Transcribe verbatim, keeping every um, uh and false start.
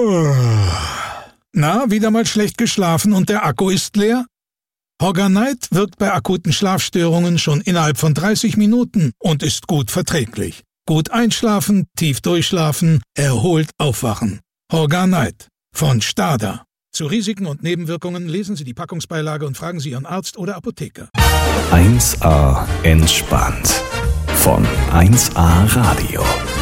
Na, wieder mal schlecht geschlafen und der Akku ist leer? Horganite wirkt bei akuten Schlafstörungen schon innerhalb von dreißig Minuten und ist gut verträglich. Gut einschlafen, tief durchschlafen, erholt aufwachen. Horganite von Stada. Zu Risiken und Nebenwirkungen lesen Sie die Packungsbeilage und fragen Sie Ihren Arzt oder Apotheker. eins A entspannt von eins A Radio.